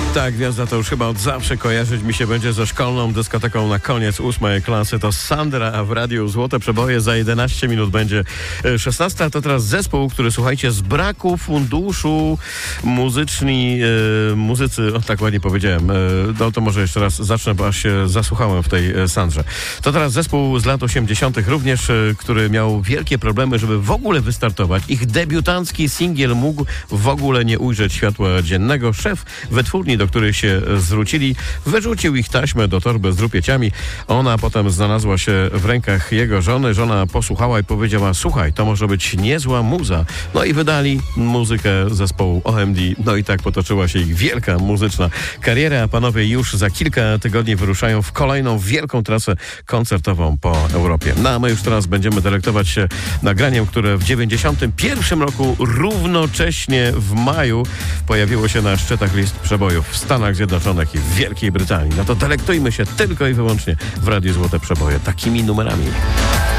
Ta gwiazda to już chyba od zawsze kojarzyć mi się będzie ze szkolną dyskoteką na koniec 8. klasy. To Sandra, a w radiu Złote Przeboje za 11 minut będzie 16. A to teraz zespół, który, słuchajcie, z braku funduszu muzycy, tak ładnie powiedziałem, no to może jeszcze raz zacznę, bo aż się zasłuchałem w tej Sandrze. To teraz zespół z lat 80. również, który miał wielkie problemy, żeby w ogóle wystartować. Ich debiutancki singiel mógł w ogóle nie ujrzeć światła dziennego. Szef wytwórni, do których się zwrócili, wyrzucił ich taśmę do torby z rupieciami. Ona potem znalazła się w rękach jego żony. Żona posłuchała i powiedziała: słuchaj, to może być niezła muza. No i wydali muzykę zespołu OMD. No i tak potoczyła się ich wielka muzyczna kariera, a panowie już za kilka tygodni wyruszają w kolejną wielką trasę koncertową po Europie. No a my już teraz będziemy delektować się nagraniem, które w 91 roku równocześnie w maju pojawiło się na szczytach list przebojów w Stanach Zjednoczonych i w Wielkiej Brytanii. No to delektujmy się tylko i wyłącznie w Radiu Złote Przeboje takimi numerami.